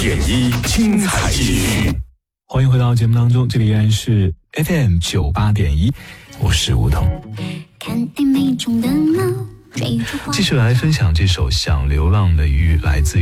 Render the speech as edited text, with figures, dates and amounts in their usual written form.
点一精彩继续。 欢迎回到节目当中，这里依然是 FM 98.1，我是吴桐。继续来分享这首《想流浪的鱼》，来自于